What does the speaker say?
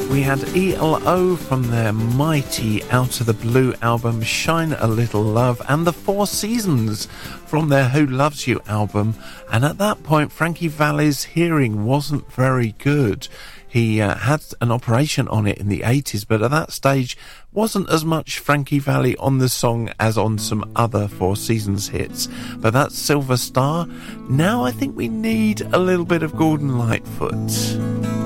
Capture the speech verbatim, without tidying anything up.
We had E L O from their mighty Out of the Blue album Shine a Little Love, and The Four Seasons from their Who Loves You album. And at that point, Frankie Valli's hearing wasn't very good. He uh, had an operation on it in the eighties, but at that stage wasn't as much Frankie Valli on the song as on some other Four Seasons hits. But that's Silver Star. Now I think we need a little bit of Gordon Lightfoot.